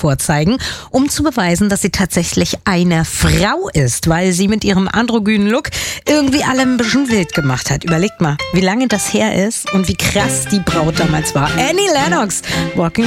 vorzeigen, um zu beweisen, dass sie tatsächlich eine Frau ist, weil sie mit ihrem androgynen Look irgendwie alle ein bisschen wild gemacht hat. Überlegt mal, wie lange das her ist und wie krass die Braut damals war. Annie Lennox, Walking